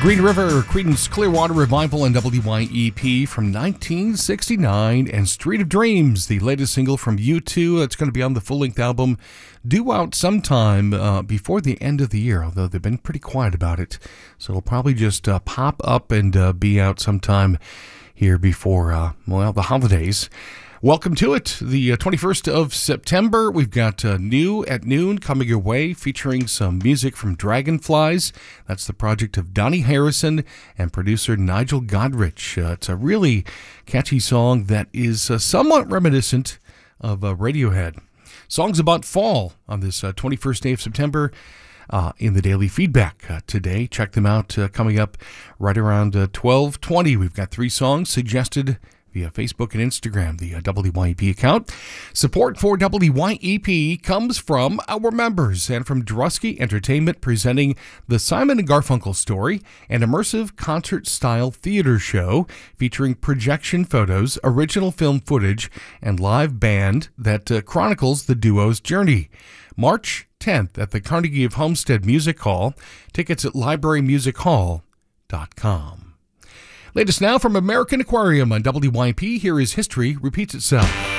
Green River, Creedence Clearwater Revival and WYEP from 1969, and Street of Dreams, the latest single from U2 that's going to be on the full-length album, due out sometime before the end of the year, although they've been pretty quiet about it. So it'll probably just pop up and be out sometime here before, the holidays. Welcome to it, the 21st of September. We've got New at Noon coming your way, featuring some music from Dragonflies. That's the project of Donnie Harrison and producer Nigel Godrich. It's a really catchy song that is somewhat reminiscent of Radiohead. Songs about fall on this 21st day of September in the Daily Feedback today. Check them out coming up right around 12:20. We've got 3 songs suggested via Facebook and Instagram, the WYEP account. Support for WYEP comes from our members and from Drusky Entertainment, presenting the Simon & Garfunkel Story, an immersive concert-style theater show featuring projection photos, original film footage, and live band that chronicles the duo's journey. March 10th at the Carnegie of Homestead Music Hall. Tickets at librarymusichall.com. Latest now from American Aquarium on WYP. Here is History Repeats Itself.